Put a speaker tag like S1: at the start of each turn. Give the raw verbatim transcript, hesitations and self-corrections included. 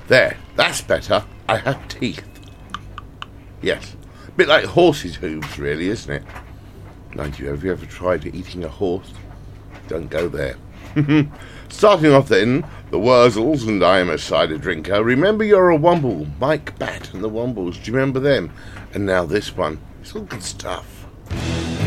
S1: There, that's better. I have teeth. Yes. A bit like horses' hooves, really, isn't it? Mind you, have you ever tried eating a horse? Don't go there. Starting off then, the Wurzels, and I am a cider drinker. Remember You're a Womble, Mike Batt and the Wombles. Do you remember them? And now this one. It's all good stuff.